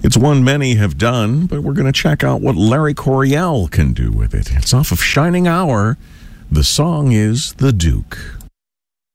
It's one many have done, but we're going to check out what Larry Coryell can do with it. It's off of Shining Hour. The song is The Duke.